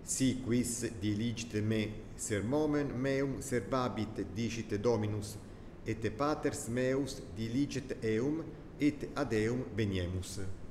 Si quis diligit me sermonem meum servabit dicit Dominus, et paters meus diligit eum, et ad eum veniemus.